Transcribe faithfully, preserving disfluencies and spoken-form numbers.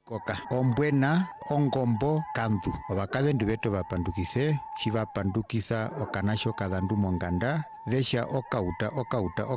koka ombwena ongombo kantu ovakavendu vetu vapandukise xivapandukisa okanasho kadhandu monganda vesha okauta okauta